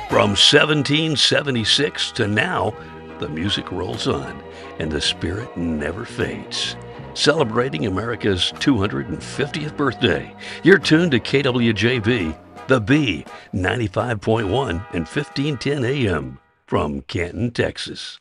From 1776 to now, the music rolls on and the spirit never fades. Celebrating America's 250th birthday, you're tuned to KWJB, The B, 95.1 and 1510 AM from Canton, Texas.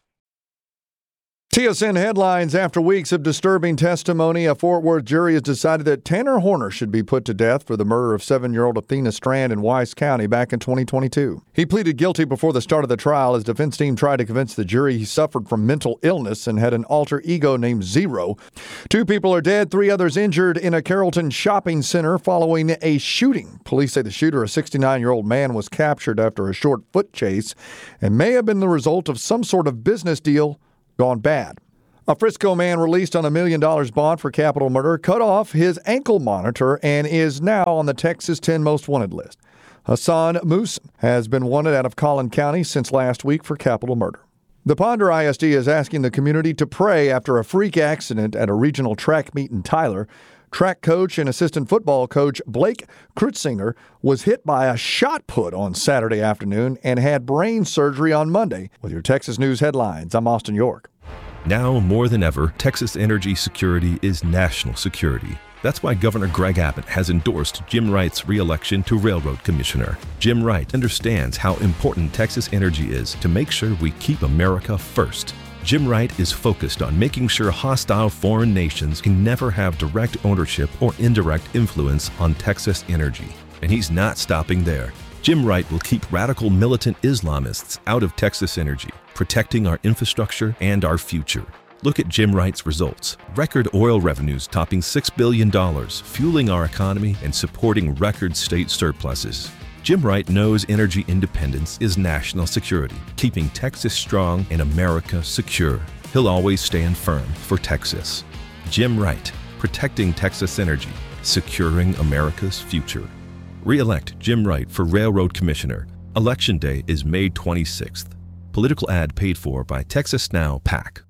TSN headlines. After weeks of disturbing testimony, a Fort Worth jury has decided that Tanner Horner should be put to death for the murder of 7-year-old Athena Strand in Weiss County back in 2022. He pleaded guilty before the start of the trial. His defense team tried to convince the jury he suffered from mental illness and had an alter ego named Zero. 2 people are dead, 3 others injured in a Carrollton shopping center following a shooting. Police say the shooter, a 69-year-old man, was captured after a short foot chase and may have been the result of some sort of business deal gone bad. A Frisco man released on $1 million bond for capital murder cut off his ankle monitor and is now on the Texas 10 Most Wanted list. Hassan Musin has been wanted out of Collin County since last week for capital murder. The Ponder ISD is asking the community to pray after a freak accident at a regional track meet in Tyler. Track coach and assistant football coach Blake Krutzinger was hit by a shot put on Saturday afternoon and had brain surgery on Monday. With your Texas News headlines, I'm Austin York. Now more than ever, Texas energy security is national security. That's why Governor Greg Abbott has endorsed Jim Wright's re-election to Railroad Commissioner. Jim Wright understands how important Texas energy is to make sure we keep America first. Jim Wright is focused on making sure hostile foreign nations can never have direct ownership or indirect influence on Texas energy. And he's not stopping there. Jim Wright will keep radical militant Islamists out of Texas energy, protecting our infrastructure and our future. Look at Jim Wright's results. Record oil revenues topping $6 billion, fueling our economy and supporting record state surpluses. Jim Wright knows energy independence is national security, keeping Texas strong and America secure. He'll always stand firm for Texas. Jim Wright, protecting Texas energy, securing America's future. Re-elect Jim Wright for Railroad Commissioner. Election Day is May 26th. Political ad paid for by Texas Now PAC.